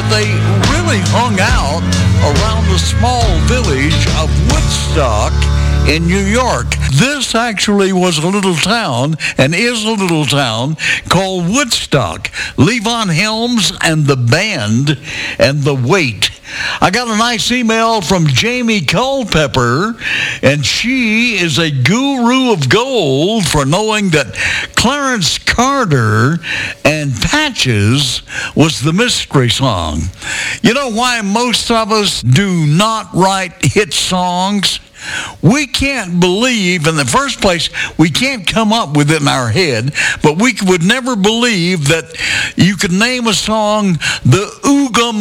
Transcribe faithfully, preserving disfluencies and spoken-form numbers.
they really hung out around the small village of Woodstock in New York. This actually was a little town, and is a little town, called Woodstock. Levon Helms and the band and the Weight. I got a nice email from Jamie Culpepper, and she is a guru of gold for knowing that Clarence Carter and Patches was the mystery song. You know why most of us do not write hit songs? We can't believe, in the first place, we can't come up with it in our head, but we would never believe that you could name a song the Ooga